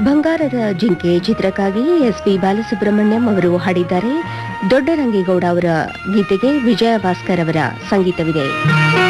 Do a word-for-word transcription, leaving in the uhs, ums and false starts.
ಬಂಗಾರದ ಜಿಂಕೆ ಚಿತ್ರಕ್ಕಾಗಿ ಎಸ್ ಪಿ ಬಾಲಸುಬ್ರಹ್ಮಣ್ಯಂ ಅವರು ಹಾಡಿದ್ದಾರೆ. ದೊಡ್ಡರಂಗೇಗೌಡ ಅವರ ಗೀತೆಗೆ ವಿಜಯ ಭಾಸ್ಕರ್ ಅವರ ಸಂಗೀತವಿದೆ.